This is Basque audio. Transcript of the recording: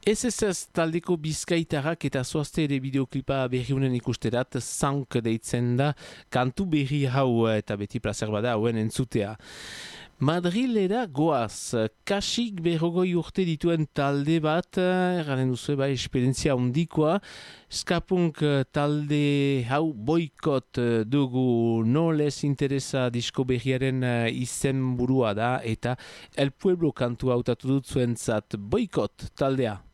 Ez taldeko bizkaitarrak eta zoazte ere bideoklipa berriunen ikusterat, Sank deitzen da, kantu berri hau eta beti plazer bada hauen entzutea. Madrilera goaz, kasik berrogoi urte dituen talde bat, erranen duzu esperientzia ondikoa, skapunk talde hau boikot dugu, no les interesa disko berriaren izen burua da, eta El Pueblo kantu hautatu dut zuentzat boikot taldea.